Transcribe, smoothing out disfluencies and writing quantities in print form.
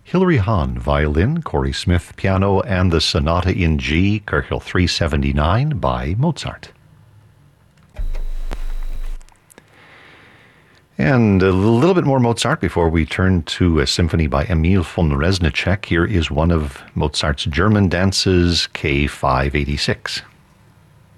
Hilary Hahn, violin, Corey Smith, piano, and the Sonata in G, Köchel 379 by Mozart. And a little bit more Mozart before we turn to a symphony by Emil von Reznicek. Here is one of Mozart's German dances, K586.